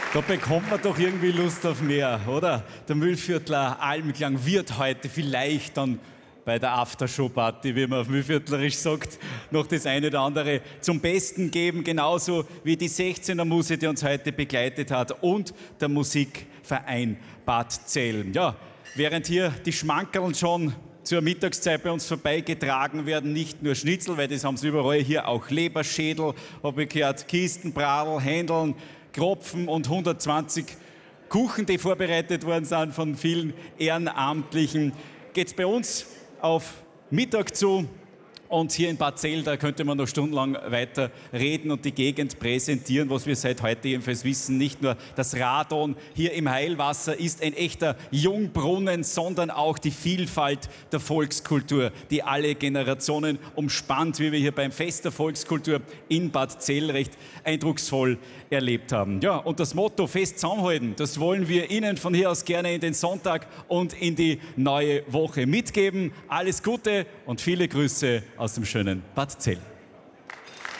Da bekommt man doch irgendwie Lust auf mehr, oder? Der Mühlviertler Almklang wird heute vielleicht dann bei der Aftershow-Party, wie man auf Mühlviertlerisch sagt, noch das eine oder andere zum Besten geben, genauso wie die 16er Muse, die uns heute begleitet hat, und der Musikverein Bad Zell. Ja, während hier die Schmankerln schon zur Mittagszeit bei uns vorbeigetragen werden, nicht nur Schnitzel, weil das haben sie überall, hier auch Leberschädel, habe ich gehört, Kisten, Bradl, Händeln, Kropfen und 120 Kuchen, die vorbereitet worden sind von vielen Ehrenamtlichen. Geht es bei uns auf Mittag zu. Und hier in Bad Zell, da könnte man noch stundenlang weiter reden und die Gegend präsentieren, was wir seit heute jedenfalls wissen. Nicht nur das Radon hier im Heilwasser ist ein echter Jungbrunnen, sondern auch die Vielfalt der Volkskultur, die alle Generationen umspannt, wie wir hier beim Fest der Volkskultur in Bad Zell recht eindrucksvoll erlebt haben. Ja, und das Motto Fest zusammenhalten, das wollen wir Ihnen von hier aus gerne in den Sonntag und in die neue Woche mitgeben. Alles Gute und viele Grüße aus dem schönen Bad Zell.